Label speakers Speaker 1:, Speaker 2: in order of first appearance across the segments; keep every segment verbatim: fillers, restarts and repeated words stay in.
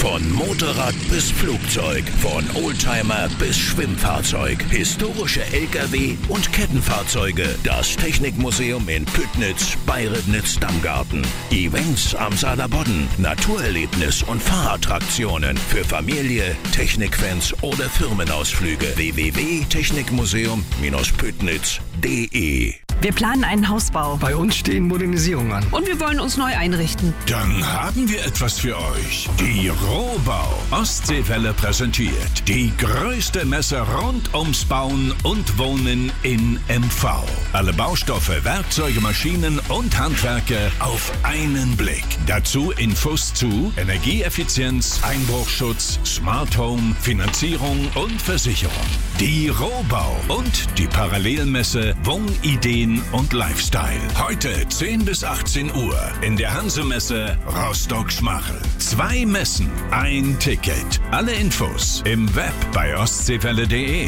Speaker 1: Von Motorrad bis Flugzeug, von Oldtimer bis Schwimmfahrzeug, historische L K W und Kettenfahrzeuge. Das Technikmuseum in Püttnitz bei Ribnitz-Damgarten. Events am Saaler Bodden, Naturerlebnis und Fahrattraktionen für Familie, Technikfans oder Firmenausflüge. w w w punkt technikmuseum Bindestrich püttnitz punkt d e.
Speaker 2: Wir planen einen Hausbau.
Speaker 3: Bei uns stehen Modernisierungen an.
Speaker 2: Und wir wollen uns neu einrichten.
Speaker 4: Dann haben wir etwas für euch. Die Rohbau Ostseewelle präsentiert die größte Messe rund ums Bauen und Wohnen in M V. Alle Baustoffe, Werkzeuge, Maschinen und Handwerke auf einen Blick. Dazu Infos zu Energieeffizienz, Einbruchschutz, Smart Home, Finanzierung und Versicherung. Die Rohbau und die Parallelmesse Wohnideen und Lifestyle. Heute zehn bis achtzehn Uhr in der Hansemesse Rostock-Schmachel. Zwei Messen, ein Ticket. Alle Infos im Web bei ostseewelle punkt de.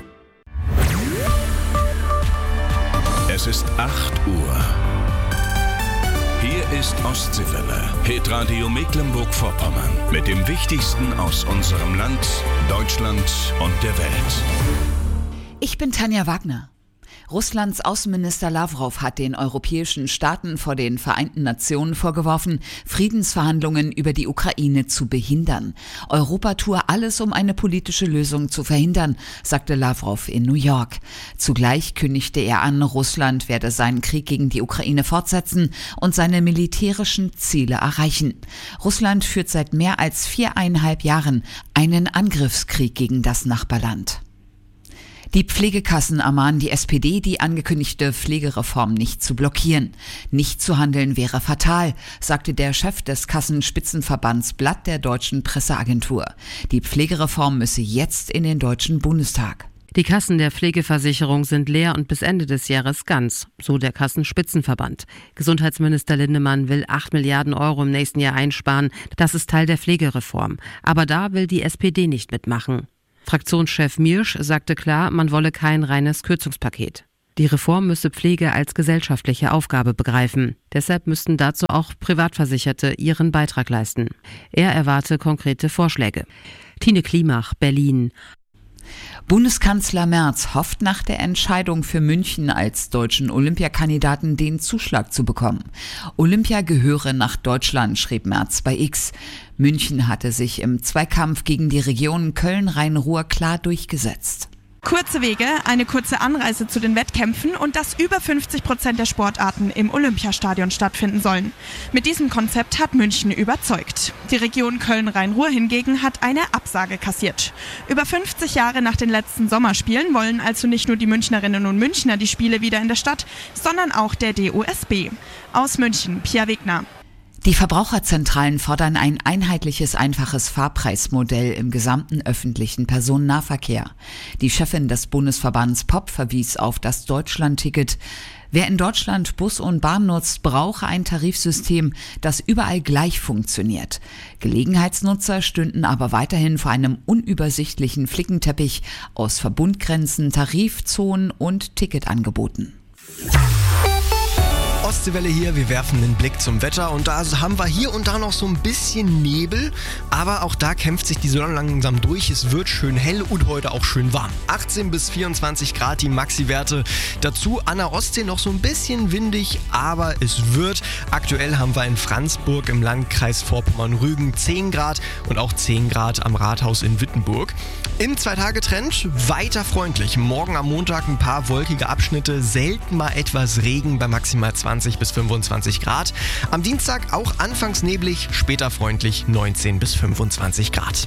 Speaker 4: Es ist acht Uhr. Hier ist Ostseewelle, Hitradio Mecklenburg-Vorpommern mit dem Wichtigsten aus unserem Land, Deutschland und der Welt.
Speaker 5: Ich bin Tanja Wagner. Russlands Außenminister Lavrov hat den europäischen Staaten vor den Vereinten Nationen vorgeworfen, Friedensverhandlungen über die Ukraine zu behindern. Europa tue alles, um eine politische Lösung zu verhindern, sagte Lavrov in New York. Zugleich kündigte er an, Russland werde seinen Krieg gegen die Ukraine fortsetzen und seine militärischen Ziele erreichen. Russland führt seit mehr als viereinhalb Jahren einen Angriffskrieg gegen das Nachbarland. Die Pflegekassen ermahnen die S P D, die angekündigte Pflegereform nicht zu blockieren. Nicht zu handeln wäre fatal, sagte der Chef des Kassenspitzenverbands Blatt der Deutschen Presseagentur. Die Pflegereform müsse jetzt in den Deutschen Bundestag.
Speaker 6: Die Kassen der Pflegeversicherung sind leer und bis Ende des Jahres ganz, so der Kassenspitzenverband. Gesundheitsminister Lindemann will acht Milliarden Euro im nächsten Jahr einsparen. Das ist Teil der Pflegereform. Aber da will die S P D nicht mitmachen. Fraktionschef Miersch sagte klar, man wolle kein reines Kürzungspaket. Die Reform müsse Pflege als gesellschaftliche Aufgabe begreifen. Deshalb müssten dazu auch Privatversicherte ihren Beitrag leisten. Er erwarte konkrete Vorschläge. Tine Klimach, Berlin.
Speaker 5: Bundeskanzler Merz hofft nach der Entscheidung für München als deutschen Olympiakandidaten den Zuschlag zu bekommen. Olympia gehöre nach Deutschland, schrieb Merz bei X. München hatte sich im Zweikampf gegen die Region Köln-Rhein-Ruhr klar durchgesetzt.
Speaker 7: Kurze Wege, eine kurze Anreise zu den Wettkämpfen und dass über fünfzig Prozent der Sportarten im Olympiastadion stattfinden sollen. Mit diesem Konzept hat München überzeugt. Die Region Köln-Rhein-Ruhr hingegen hat eine Absage kassiert. Über fünfzig Jahre nach den letzten Sommerspielen wollen also nicht nur die Münchnerinnen und Münchner die Spiele wieder in der Stadt, sondern auch der D O S B. Aus München, Pia Wegner.
Speaker 5: Die Verbraucherzentralen fordern ein einheitliches, einfaches Fahrpreismodell im gesamten öffentlichen Personennahverkehr. Die Chefin des Bundesverbands P O P verwies auf das Deutschlandticket. Wer in Deutschland Bus und Bahn nutzt, brauche ein Tarifsystem, das überall gleich funktioniert. Gelegenheitsnutzer stünden aber weiterhin vor einem unübersichtlichen Flickenteppich aus Verbundgrenzen, Tarifzonen und Ticketangeboten.
Speaker 3: Ostseewelle hier, wir werfen den Blick zum Wetter und da haben wir hier und da noch so ein bisschen Nebel, aber auch da kämpft sich die Sonne langsam durch. Es wird schön hell und heute auch schön warm. achtzehn bis vierundzwanzig Grad die Maxi-Werte. Dazu an der Ostsee noch so ein bisschen windig, aber es wird. Aktuell haben wir in Franzburg im Landkreis Vorpommern-Rügen zehn Grad und auch zehn Grad am Rathaus in Wittenburg. Im Zwei-Tage-Trend weiter freundlich. Morgen am Montag ein paar wolkige Abschnitte, selten mal etwas Regen bei maximal zwanzig bis fünfundzwanzig Grad. Am Dienstag auch anfangs neblig, später freundlich neunzehn bis fünfundzwanzig Grad.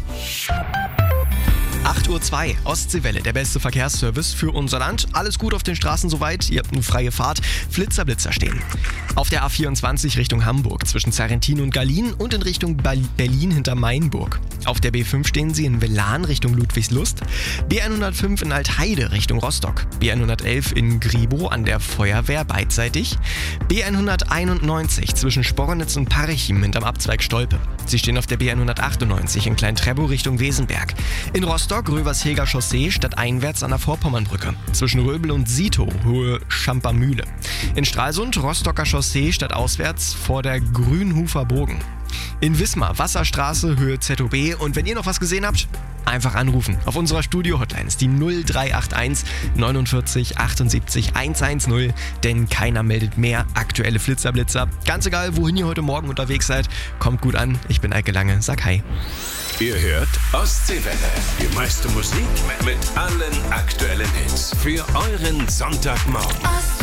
Speaker 3: acht Uhr zwei, Ostseewelle, der beste Verkehrsservice für unser Land. Alles gut auf den Straßen soweit, ihr habt eine freie Fahrt. Flitzer, Blitzer stehen. Auf der A vierundzwanzig Richtung Hamburg zwischen Sarrentin und Gallien und in Richtung Berlin hinter Mainburg. Auf der B fünf stehen sie in Velan Richtung Ludwigslust. B hundertfünf in Altheide Richtung Rostock. B hundertelf in Gribow an der Feuerwehr beidseitig. B hunderteinundneunzig zwischen Spornitz und Parchim hinterm Abzweig Stolpe. Sie stehen auf der B hundertachtundneunzig in Klein-Trebow Richtung Wesenberg. In Rostock Röversheger Chaussee stadteinwärts an der Vorpommernbrücke. Zwischen Röbel und Sito hohe Schampermühle. In Stralsund Rostocker Chaussee stadtauswärts vor der Grünhufer Bogen. In Wismar, Wasserstraße, Höhe Z O B. Und wenn ihr noch was gesehen habt, einfach anrufen. Auf unserer Studio-Hotline ist die null drei acht eins neunundvierzig achtundsiebzig hundertzehn, denn keiner meldet mehr aktuelle Flitzerblitzer. Ganz egal, wohin ihr heute Morgen unterwegs seid, kommt gut an. Ich bin Eike Lange, sag hi.
Speaker 4: Ihr hört Ostseewelle. Die meiste Musik mit allen aktuellen Hits. Für euren Sonntagmorgen.